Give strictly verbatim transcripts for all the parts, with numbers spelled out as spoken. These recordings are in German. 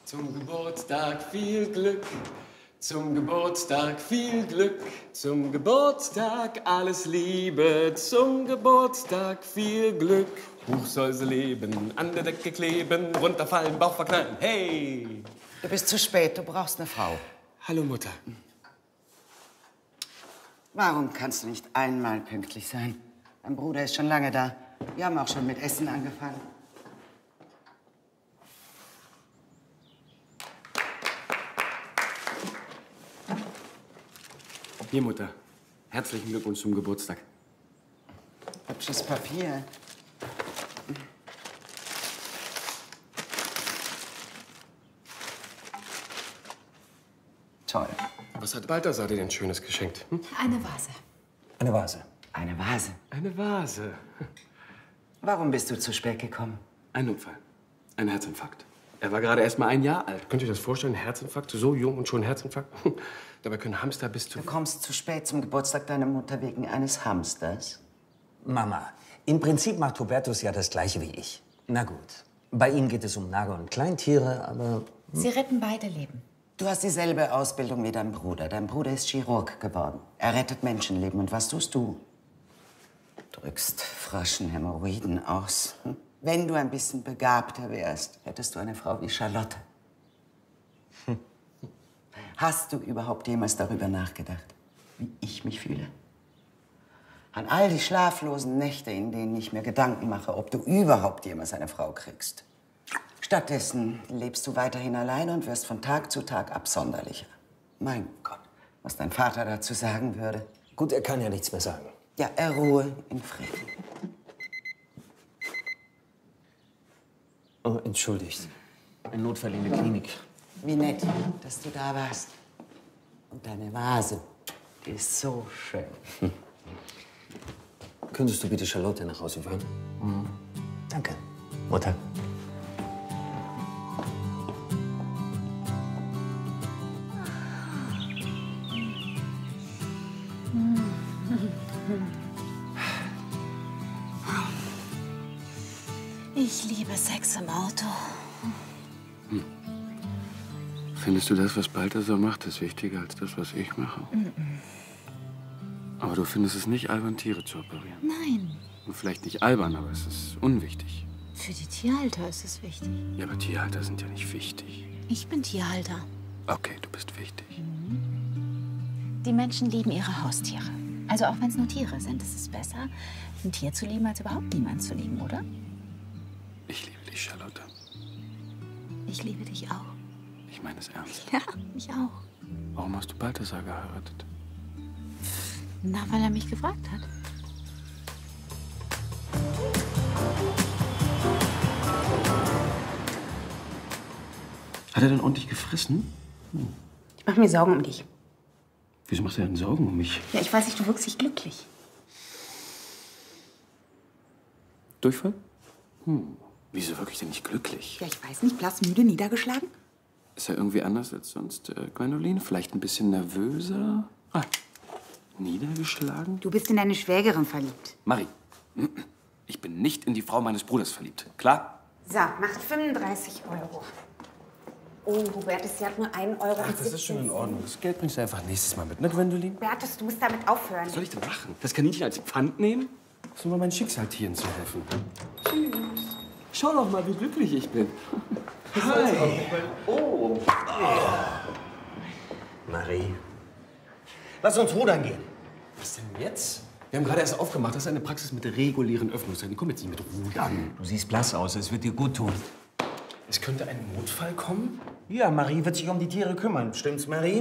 Zum Geburtstag viel Glück, zum Geburtstag viel Glück, zum Geburtstag alles Liebe, zum Geburtstag viel Glück. Hoch soll sie leben, an der Decke kleben, runterfallen, Bauch verknallen, hey! Du bist zu spät, du brauchst eine Frau. Hallo, Mutter. Warum kannst du nicht einmal pünktlich sein? Dein Bruder ist schon lange da. Wir haben auch schon mit Essen angefangen. Hier, Mutter. Herzlichen Glückwunsch zum Geburtstag. Hübsches Papier. Toll. Was hat Balthasar dir denn Schönes geschenkt? Hm? Eine Vase. Eine Vase. Eine Vase. Eine Vase. Warum bist du zu spät gekommen? Ein Unfall. Ein Herzinfarkt. Er war gerade erst mal ein Jahr alt. Könnt ihr euch das vorstellen? Herzinfarkt? So jung und schon Herzinfarkt? Dabei können Hamster bis zu... Du kommst zu spät zum Geburtstag deiner Mutter wegen eines Hamsters? Mama, im Prinzip macht Hubertus ja das Gleiche wie ich. Na gut, bei ihm geht es um Nagel- und Kleintiere, aber... Sie retten beide Leben. Du hast dieselbe Ausbildung wie dein Bruder. Dein Bruder ist Chirurg geworden. Er rettet Menschenleben. Und was tust du? Drückst Froschen Hämorrhoiden aus. Hm? Wenn du ein bisschen begabter wärst, hättest du eine Frau wie Charlotte. Hm. Hast du überhaupt jemals darüber nachgedacht, wie ich mich fühle? An all die schlaflosen Nächte, in denen ich mir Gedanken mache, ob du überhaupt jemals eine Frau kriegst. Stattdessen lebst du weiterhin allein und wirst von Tag zu Tag absonderlicher. Mein Gott, was dein Vater dazu sagen würde. Gut, er kann ja nichts mehr sagen. Ja, er ruhe in Frieden. Oh, entschuldigt. Ein Notfall in der Klinik. Wie nett, dass du da warst. Und deine Vase, die ist so schön. Hm. Könntest du bitte Charlotte nach Hause fahren? Mhm. Danke, Mutter. Ich liebe Sex im Auto. Hm. Findest du das, was Balthasar macht, ist wichtiger als das, was ich mache? Mm-mm. Aber du findest es nicht albern, Tiere zu operieren? Nein. Und vielleicht nicht albern, aber es ist unwichtig. Für die Tierhalter ist es wichtig. Ja, aber Tierhalter sind ja nicht wichtig. Ich bin Tierhalter. Okay, du bist wichtig. Die Menschen lieben ihre Haustiere. Also auch wenn es nur Tiere sind, ist es besser, ein Tier zu lieben, als überhaupt niemanden zu lieben, oder? Ich liebe dich, Charlotte. Ich liebe dich auch. Ich meine es ernst. Ja, mich auch. Warum hast du Balthasar geheiratet? Na, weil er mich gefragt hat. Hat er denn ordentlich gefressen? Hm. Ich mache mir Sorgen um dich. Wieso machst du denn Sorgen um mich? Ja, ich weiß nicht, du wirkst dich glücklich. Durchfall? Hm. Wieso wirklich denn nicht glücklich? Ja, ich weiß nicht, blass, müde, niedergeschlagen? Ist er irgendwie anders als sonst, äh, Gwendoline? Vielleicht ein bisschen nervöser? Ah, niedergeschlagen? Du bist in deine Schwägerin verliebt. Marie, ich bin nicht in die Frau meines Bruders verliebt. Klar? So, macht fünfunddreißig Euro. Oh, Hubertus, sie hat nur einen Euro. Ach, das ist schon in Ordnung. Das Geld bringst du einfach nächstes Mal mit, ne, Gwendoline? Hubertus, du musst damit aufhören. Was soll ich denn machen? Das Kaninchen als Pfand nehmen? Das ist nur mein Schicksaltieren zu helfen. Tschüss. Schau doch mal, wie glücklich ich bin. Hi. Oh. Marie. Lass uns rudern gehen. Was denn jetzt? Wir haben gerade erst aufgemacht. Das ist eine Praxis mit regulären Öffnungszeiten. Komm jetzt nicht mit Rudern. Du siehst blass aus. Es wird dir gut tun. Es könnte ein Notfall kommen? Ja, Marie wird sich um die Tiere kümmern. Stimmt's, Marie?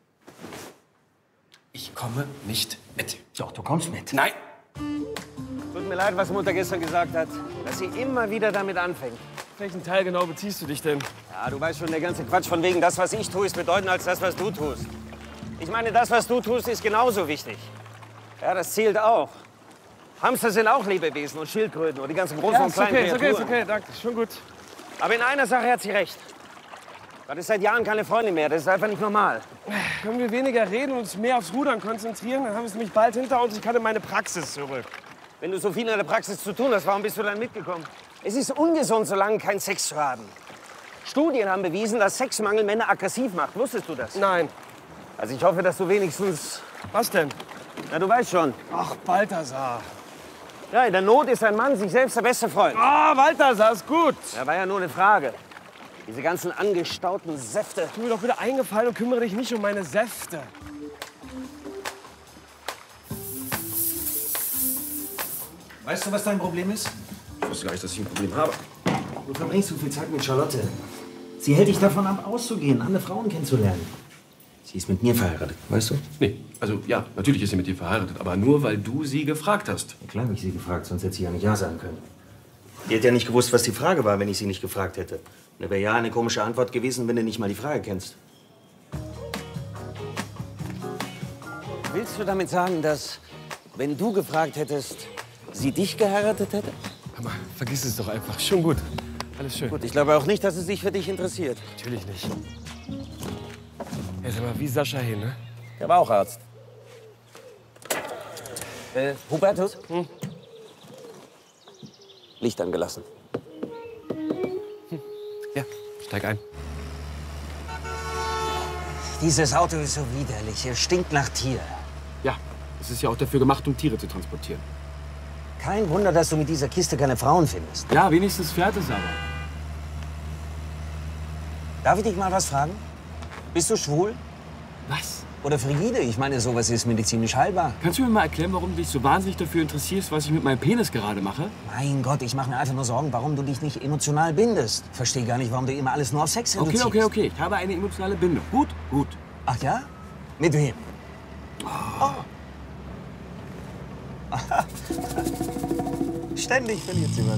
Ich komme nicht mit. Doch, du kommst mit. Nein. Tut mir leid, was Mutter gestern gesagt hat. Dass sie immer wieder damit anfängt. Welchen Teil genau beziehst du dich denn? Ja, du weißt schon, der ganze Quatsch von wegen, das, was ich tue, ist bedeutender als das, was du tust. Ich meine, das, was du tust, ist genauso wichtig. Ja, das zählt auch. Hamster sind auch Lebewesen und Schildkröten und die ganzen großen Ja, und ist kleinen okay, ist okay, ist Kreaturen. okay, danke, schon gut. Aber in einer Sache hat sie recht. Das ist seit Jahren keine Freundin mehr. Das ist einfach nicht normal. Können wir weniger reden und uns mehr aufs Rudern konzentrieren? Dann haben wir es nämlich bald hinter uns. Ich kann in meine Praxis zurück. Wenn du so viel in der Praxis zu tun hast, warum bist du dann mitgekommen? Es ist ungesund, so lange keinen Sex zu haben. Studien haben bewiesen, dass Sexmangel Männer aggressiv macht. Wusstest du das? Nein. Also ich hoffe, dass du wenigstens... Was denn? Na, du weißt schon. Ach, Balthasar. Ja, in der Not ist ein Mann sich selbst der beste Freund. Ah, Balthasar, ist gut. Ja, war ja nur eine Frage. Diese ganzen angestauten Säfte. Tu mir doch bitte eingefallen und kümmere dich nicht um meine Säfte. Weißt du, was dein Problem ist? Ich wusste gar nicht, dass ich ein Problem habe. Du verbringst zu viel Zeit mit Charlotte. Sie hält dich davon ab, auszugehen, andere Frauen kennenzulernen. Sie ist mit mir verheiratet, weißt du? Nee, also ja, natürlich ist sie mit dir verheiratet, aber nur, weil du sie gefragt hast. Ja, klar habe ich sie gefragt, sonst hätte sie ja nicht Ja sagen können. Die hätte ja nicht gewusst, was die Frage war, wenn ich sie nicht gefragt hätte. Da wäre ja eine komische Antwort gewesen, wenn du nicht mal die Frage kennst. Willst du damit sagen, dass, wenn du gefragt hättest, sie dich geheiratet hätte? Aber vergiss es doch einfach. Schon gut. Alles schön. Gut, ich glaube auch nicht, dass es sich für dich interessiert. Natürlich nicht. Ja, sag mal, wie Sascha hin, ne? Der war auch Arzt. Äh, Hubertus? Hm? Licht angelassen. Ja, steig ein. Dieses Auto ist so widerlich. Es stinkt nach Tier. Ja, es ist ja auch dafür gemacht, um Tiere zu transportieren. Kein Wunder, dass du mit dieser Kiste keine Frauen findest. Ja, wenigstens fährt es aber. Darf ich dich mal was fragen? Bist du schwul? Was? Oder frigide? Ich meine, sowas ist medizinisch heilbar. Kannst du mir mal erklären, warum du dich so wahnsinnig dafür interessierst, was ich mit meinem Penis gerade mache? Mein Gott, ich mache mir einfach nur Sorgen, warum du dich nicht emotional bindest. Verstehe gar nicht, warum du immer alles nur auf Sex Okay, reduzierst. okay, okay. Ich habe eine emotionale Bindung. Gut, gut. Ach ja? Mit wem? Oh. Ständig verliert sie was.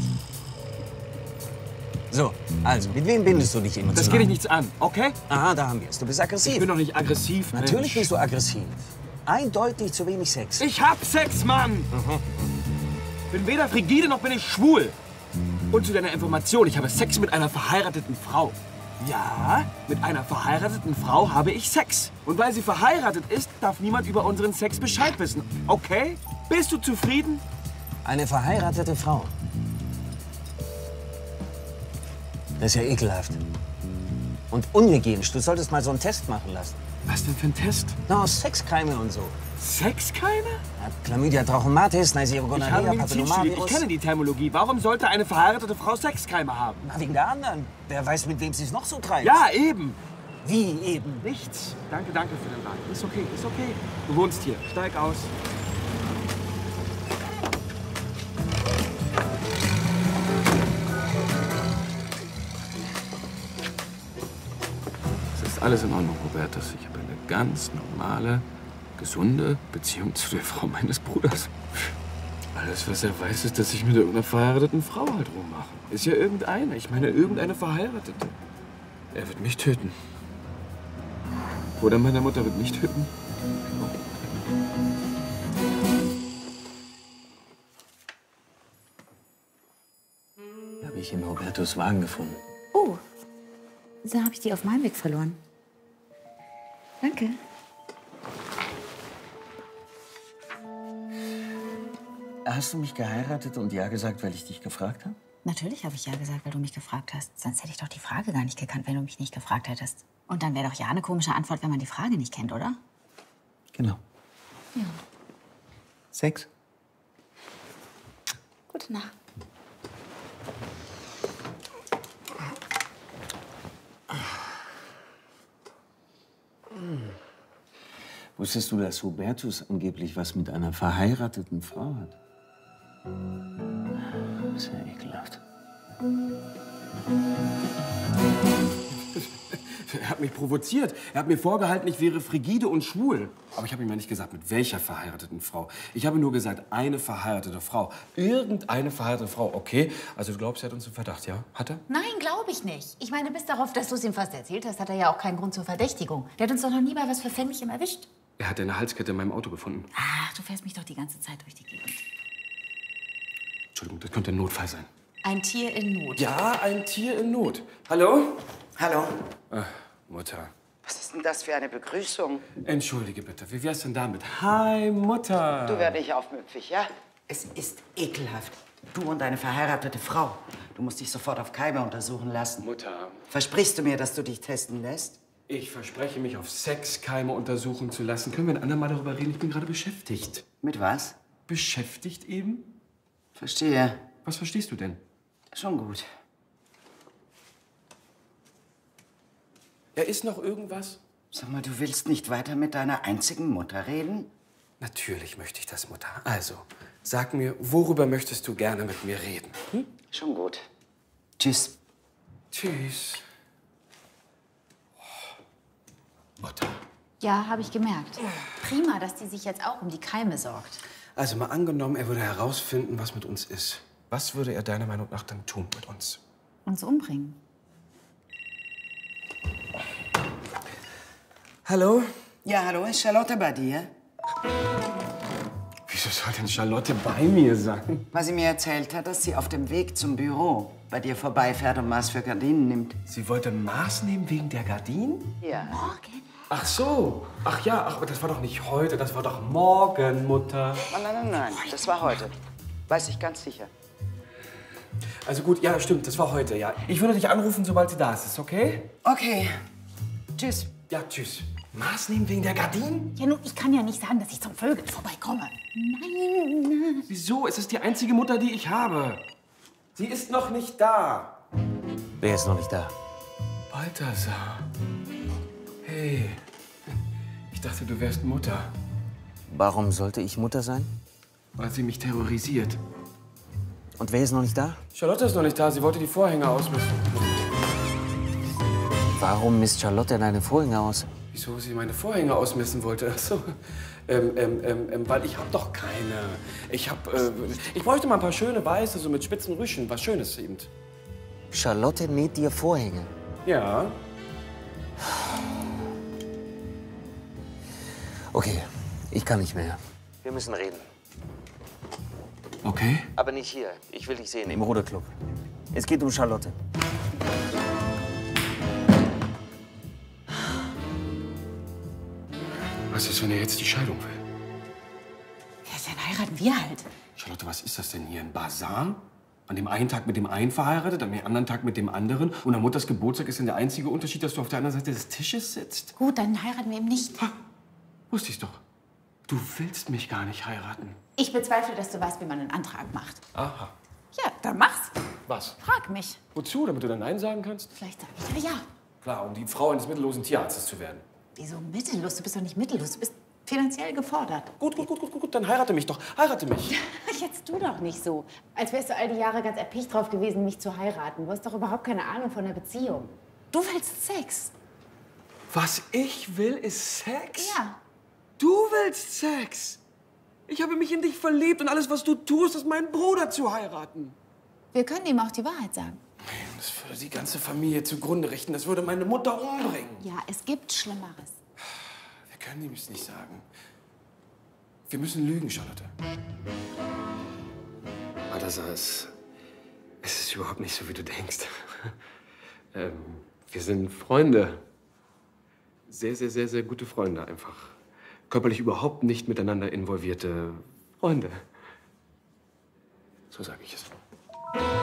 So, also, mit wem bindest du dich emotional? Das geht dich nichts an, okay? Aha, da haben wir es. Du bist aggressiv. Ich bin doch nicht aggressiv, Mensch. Natürlich bist du aggressiv. Eindeutig zu wenig Sex. Ich hab Sex, Mann! Mhm. Bin weder frigide noch bin ich schwul. Und zu deiner Information, ich habe Sex mit einer verheirateten Frau. Ja, mit einer verheirateten Frau habe ich Sex. Und weil sie verheiratet ist, darf niemand über unseren Sex Bescheid wissen. Okay? Bist du zufrieden? Eine verheiratete Frau. Das ist ja ekelhaft. Und unhygienisch. Du solltest mal so einen Test machen lassen. Was denn für ein Test? Na, aus Sexkeime und so. Sexkeime? Ja, Chlamydia trachomatis, Neisseria Ich habe gonorrhea, Medizin studiert. Ich Papillomavirus. kenne die Terminologie. Warum sollte eine verheiratete Frau Sexkeime haben? Na, wegen der anderen. Wer weiß, mit wem sie es noch so treibt. Ja, eben. Wie eben? Nichts. Danke, danke für den Rat. Ist okay, ist okay. Du wohnst hier. Steig aus. Es ist alles in Ordnung, Hubertus. Ich habe eine ganz normale, gesunde Beziehung zu der Frau meines Bruders. Alles, was er weiß, ist, dass ich mit irgendeiner verheirateten Frau halt rummache. Ist ja irgendeine. Ich meine, irgendeine Verheiratete. Er wird mich töten. Oder meine Mutter wird mich töten. Da habe ich in Hubertus Wagen gefunden. Oh, so habe ich die auf meinem Weg verloren. Danke. Hast du mich geheiratet und ja gesagt, weil ich dich gefragt habe? Natürlich habe ich ja gesagt, weil du mich gefragt hast. Sonst hätte ich doch die Frage gar nicht gekannt, wenn du mich nicht gefragt hättest. Und dann wäre doch ja eine komische Antwort, wenn man die Frage nicht kennt, oder? Genau. Ja. Sex? Gute Nacht. Wusstest du, dass Hubertus angeblich was mit einer verheirateten Frau hat? Das ist ja ekelhaft. Er hat mich provoziert. Er hat mir vorgehalten, ich wäre frigide und schwul. Aber ich habe ihm ja nicht gesagt, mit welcher verheirateten Frau. Ich habe nur gesagt, eine verheiratete Frau. Irgendeine verheiratete Frau, okay? Also du glaubst, er hat uns im Verdacht, ja? Hat er? Nein, glaube ich nicht. Ich meine, bis darauf, dass du es ihm fast erzählt hast, hat er ja auch keinen Grund zur Verdächtigung. Der hat uns doch noch nie bei was Verfänglichem erwischt. Er hat eine Halskette in meinem Auto gefunden. Ach, du fährst mich doch die ganze Zeit durch die Gegend. Entschuldigung, das könnte ein Notfall sein. Ein Tier in Not. Ja, ein Tier in Not. Hallo? Hallo? Ach, Mutter. Was ist denn das für eine Begrüßung? Entschuldige bitte, wie wär's denn damit? Hi, Mutter. Du werde nicht aufmüpfig, ja? Es ist ekelhaft. Du und deine verheiratete Frau. Du musst dich sofort auf Keime untersuchen lassen. Mutter, Versprichst du mir, dass du dich testen lässt? ich verspreche mich, auf Sexkeime untersuchen zu lassen. Können wir ein andermal darüber reden? Ich bin gerade beschäftigt. Mit was? Beschäftigt eben? Verstehe. Was verstehst du denn? Schon gut. Ja, ist noch irgendwas? Sag mal, du willst nicht weiter mit deiner einzigen Mutter reden? Natürlich möchte ich das, Mutter. Also, sag mir, worüber möchtest du gerne mit mir reden? Hm? Schon gut. Tschüss. Tschüss. Oh, Mutter. Ja, habe ich gemerkt. Prima, dass die sich jetzt auch um die Keime sorgt. Also mal angenommen, er würde herausfinden, was mit uns ist. Was würde er deiner Meinung nach dann tun mit uns? Uns umbringen. Hallo? Ja, hallo, ist Charlotte bei dir? Wieso soll denn Charlotte bei mir sein? Weil sie mir erzählt hat, dass sie auf dem Weg zum Büro bei dir vorbeifährt und Maß für Gardinen nimmt. Sie wollte Maß nehmen wegen der Gardinen? Ja. Morgen? Ach so. Ach ja, ach, aber das war doch nicht heute, das war doch morgen, Mutter. Oh, nein, nein, nein, das war heute. Weiß ich ganz sicher. Also gut, ja, stimmt, das war heute, ja. Ich würde dich anrufen, sobald sie da ist, ist okay? Okay. Tschüss. Ja, tschüss. Maß nehmen wegen der Gardinen? Ja, nun, ich kann ja nicht sagen, dass ich zum Vögeln vorbeikomme. Nein. Wieso? Es ist die einzige Mutter, die ich habe. Sie ist noch nicht da. Wer ist noch nicht da? Balthasar. Hey. Ich dachte, du wärst Mutter, Warum sollte ich Mutter sein? weil sie mich terrorisiert. Und wer ist noch nicht da? Charlotte ist noch nicht da. Sie wollte die Vorhänge ausmisten. Warum misst Charlotte deine Vorhänge aus? Wieso sie meine Vorhänge ausmessen wollte? Ach so. Ähm, ähm, ähm, ähm, weil ich hab doch keine. Ich hab, äh, ich bräuchte mal ein paar schöne weiße, so mit spitzen Rüschen. Was Schönes eben. Charlotte näht dir Vorhänge. Ja. Okay, ich kann nicht mehr. Wir müssen reden. Okay. Aber nicht hier. Ich will dich sehen, im Ruderclub. Es geht um Charlotte. Was ist, wenn er jetzt die Scheidung will? Ja, dann heiraten wir halt. Charlotte, was ist das denn hier? Ein Basar? An dem einen Tag mit dem einen verheiratet, an dem anderen Tag mit dem anderen. Und am Mutters Geburtstag ist dann der einzige Unterschied, dass du auf der anderen Seite des Tisches sitzt? Gut, dann heiraten wir eben nicht. Ha, wusste ich's doch. Du willst mich gar nicht heiraten. Ich bezweifle, dass du weißt, wie man einen Antrag macht. Aha. Ja, dann mach's. Was? Frag mich. Wozu? Damit du dann Nein sagen kannst? Vielleicht sag ich ja, ja. Klar, um die Frau eines mittellosen Tierarztes zu werden. Wieso mittellos? Du bist doch nicht mittellos. Du bist finanziell gefordert. Gut, gut, gut, gut, gut, dann heirate mich doch. Heirate mich. Jetzt tu doch nicht so. Als wärst du all die Jahre ganz erpicht drauf gewesen, mich zu heiraten. Du hast doch überhaupt keine Ahnung von der Beziehung. Du willst Sex. Was ich will, ist Sex? Ja. Du willst Sex? Ich habe mich in dich verliebt und alles, was du tust, ist meinen Bruder zu heiraten. Wir können ihm auch die Wahrheit sagen. Das würde die ganze Familie zugrunde richten. Das würde meine Mutter umbringen. Ja, es gibt Schlimmeres. Wir können ihm es nicht sagen. Wir müssen lügen, Charlotte. Balthasar, es, es ist überhaupt nicht so, wie du denkst. ähm, wir sind Freunde. Sehr, sehr, sehr, sehr gute Freunde einfach. Körperlich überhaupt nicht miteinander involvierte Freunde. So sage ich es.